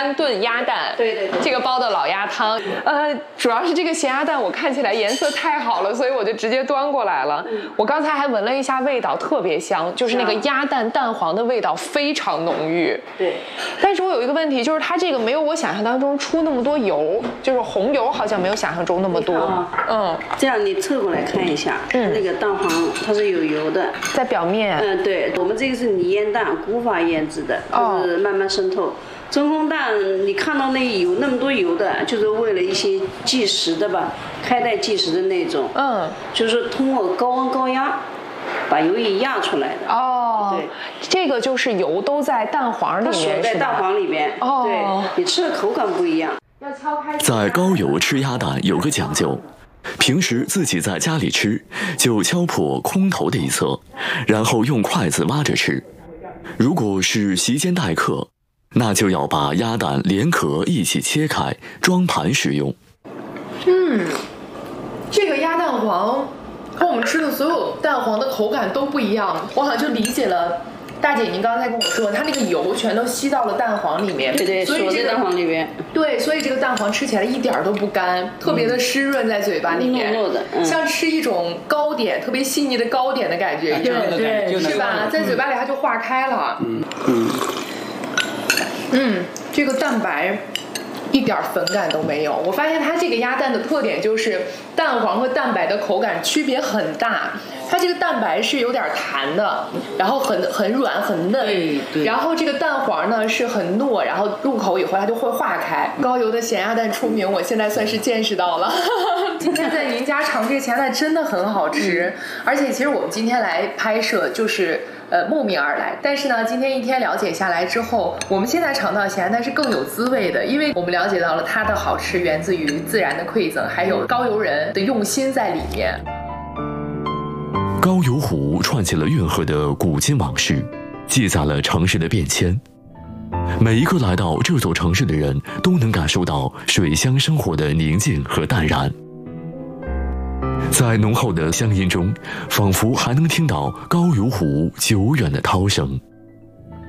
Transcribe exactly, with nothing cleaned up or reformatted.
三炖鸭蛋， 对对对， 这个煲的老鸭汤。呃，主要是这个咸鸭蛋我看起来颜色太好了，所以我就直接端过来了。嗯、我刚才还闻了一下味道，特别香，就是那个鸭蛋蛋黄的味道非常浓郁。 对， 但是我有一个问题，就是它这个没有我想象当中出那么多油，就是红油好像没有想象中那么多。 啊、 嗯， 这样你侧过来看一下，嗯，那个蛋黄它是有油的， 在表面。 嗯，对，我们这个是泥腌蛋，古法腌制的，它是慢慢渗透。真空蛋你看到那有那么多油的，就是为了一些计时的吧，开袋计时的那种，嗯，就是通过高温高压把油液压出来的。 哦， 对， 这个就是油都在蛋黄里面， 在蛋黄里边。 哦， 对，你吃的口感不一样。 要敲开。 在高油吃鸭蛋有个讲究，平时自己在家里吃，就敲破空头的一侧，然后用筷子挖着吃。如果是席间待客，那就要把鸭蛋连壳一起切开，装盘食用。 嗯，这个鸭蛋黄和我们吃的所有蛋黄的口感都不一样，我好像就理解了。大姐，您刚才跟我说，它那个油全都吸到了蛋黄里面， 对对， 所以这个蛋黄里面， 对，所以这个蛋黄吃起来一点都不干，特别的湿润在嘴巴里面， 糯糯的，嗯、 像吃一种糕点，特别细腻的糕点的感觉一样， 对对， 是吧？在嘴巴里它就化开了。嗯嗯嗯，这个蛋白一点粉感都没有。我发现它这个鸭蛋的特点就是蛋黄和蛋白的口感区别很大。它这个蛋白是有点弹的，然后很很软很嫩， 对对。 然后这个蛋黄呢是很糯，然后入口以后它就会化开。高油的咸鸭蛋出名，我现在算是见识到了。今天在您家尝这个咸鸭蛋真的很好吃，嗯、而且其实我们今天来拍摄就是呃慕名而来，但是呢，今天一天了解下来之后，我们现在尝到咸鸭蛋是更有滋味的，因为我们了解到了它的好吃源自于自然的馈赠，还有高邮人的用心在里面。 高邮湖串起了运河的古今往事，记载了城市的变迁。每一个来到这座城市的人都能感受到水乡生活的宁静和淡然。在浓厚的乡音中，仿佛还能听到高邮湖久远的涛声。